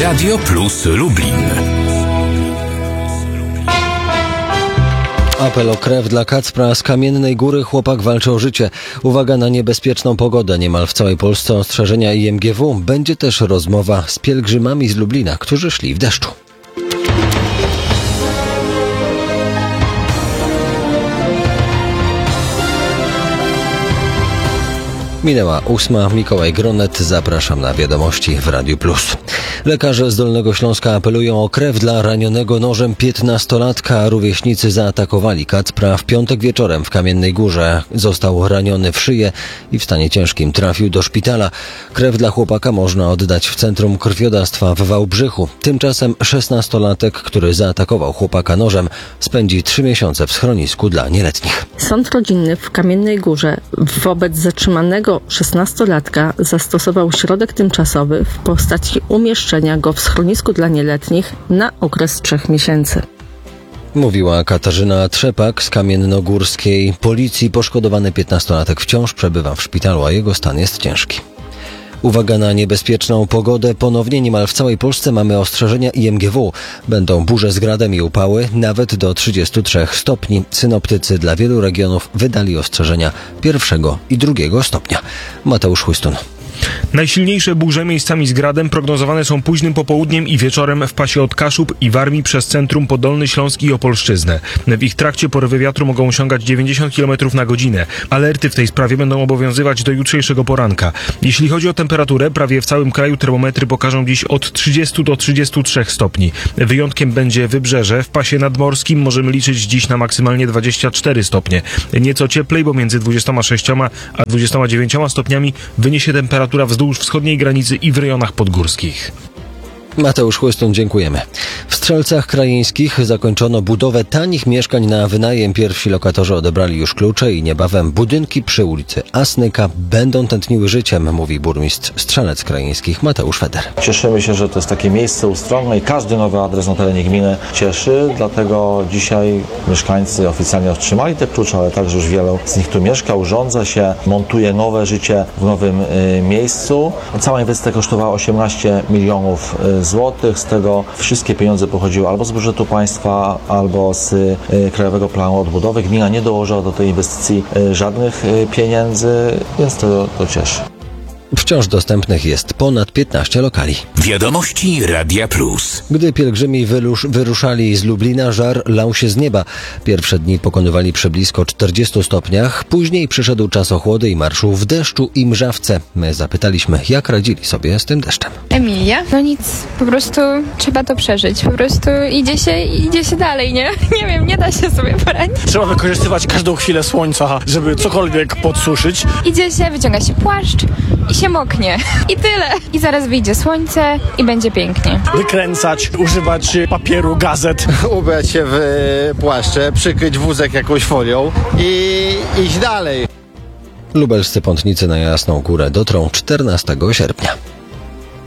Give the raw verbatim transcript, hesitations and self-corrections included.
Radio Plus Lublin. Apel o krew dla Kacpra z Kamiennej Góry. Chłopak walczy o życie. Uwaga na niebezpieczną pogodę. Niemal w całej Polsce ostrzeżenia I M G W. Będzie też rozmowa z pielgrzymami z Lublina, którzy szli w deszczu. Minęła ósma. Mikołaj Gronet. Zapraszam na wiadomości w Radiu Plus. Lekarze z Dolnego Śląska apelują o krew dla ranionego nożem piętnastolatka. Rówieśnicy zaatakowali Kacpra w piątek wieczorem w Kamiennej Górze. Został raniony w szyję i w stanie ciężkim trafił do szpitala. Krew dla chłopaka można oddać w Centrum Krwiodawstwa w Wałbrzychu. Tymczasem szesnastolatek, który zaatakował chłopaka nożem, spędzi trzy miesiące w schronisku dla nieletnich. Sąd rodzinny w Kamiennej Górze wobec zatrzymanego szesnastolatka zastosował środek tymczasowy w postaci umieszczenia go w schronisku dla nieletnich na okres trzech miesięcy. Mówiła Katarzyna Trzepak z kamiennogórskiej policji. Poszkodowany piętnastolatek wciąż przebywa w szpitalu, a jego stan jest ciężki. Uwaga na niebezpieczną pogodę. Ponownie niemal w całej Polsce mamy ostrzeżenia I M G W. Będą burze z gradem i upały, nawet do trzydziestu trzech stopni. Synoptycy dla wielu regionów wydali ostrzeżenia pierwszego i drugiego stopnia. Mateusz Chłystun. Najsilniejsze burze miejscami z gradem prognozowane są późnym popołudniem i wieczorem w pasie od Kaszub i Warmii przez centrum po Dolny Śląsk i Opolszczyznę. W ich trakcie porywy wiatru mogą osiągać dziewięćdziesiąt kilometrów na godzinę. Alerty w tej sprawie będą obowiązywać do jutrzejszego poranka. Jeśli chodzi o temperaturę, prawie w całym kraju termometry pokażą dziś od trzydziestu do trzydziestu trzech stopni. Wyjątkiem będzie Wybrzeże. W pasie nadmorskim możemy liczyć dziś na maksymalnie dwadzieścia cztery stopnie. Nieco cieplej, bo między dwudziestoma sześcioma a dwudziestoma dziewięcioma stopniami wyniesie temperatura wzdłuż wschodniej granicy i w rejonach podgórskich. Mateusz Chłystun, dziękujemy. W Strzelcach Krajeńskich zakończono budowę tanich mieszkań na wynajem. Pierwsi lokatorzy odebrali już klucze i niebawem budynki przy ulicy Asnyka będą tętniły życiem, mówi burmistrz Strzelec Krajeńskich Mateusz Feder. Cieszymy się, że to jest takie miejsce ustronne i każdy nowy adres na terenie gminy cieszy, dlatego dzisiaj mieszkańcy oficjalnie otrzymali te klucze, ale także już wielu z nich tu mieszka, urządza się, montuje nowe życie w nowym y, miejscu. Cała inwestycja kosztowała osiemnaście milionów złotych, z tego wszystkie pieniądze pochodziły albo z budżetu państwa, albo z y, Krajowego Planu Odbudowy. Gmina nie dołożyła do tej inwestycji y, żadnych y, pieniędzy, więc to, to cieszy. Wciąż dostępnych jest ponad piętnaście lokali. Wiadomości Radia Plus. Gdy pielgrzymi wyrusz, wyruszali z Lublina, żar lał się z nieba. Pierwsze dni pokonywali przy blisko czterdziestu stopniach. Później przyszedł czas ochłody i marszu w deszczu i mrzawce. My zapytaliśmy, jak radzili sobie z tym deszczem. Emilia? No nic, po prostu trzeba to przeżyć. Po prostu idzie się, idzie się dalej, nie? Nie wiem, nie da się sobie poradzić. Trzeba wykorzystywać każdą chwilę słońca, żeby cokolwiek podsuszyć. Idzie się, wyciąga się płaszcz i się moknie. I tyle. I zaraz wyjdzie słońce i będzie pięknie. Wykręcać, używać papieru, gazet. Ubrać się w płaszcze, przykryć wózek jakąś folią i iść dalej. Lubelscy pątnicy na Jasną Górę dotrą czternastego sierpnia.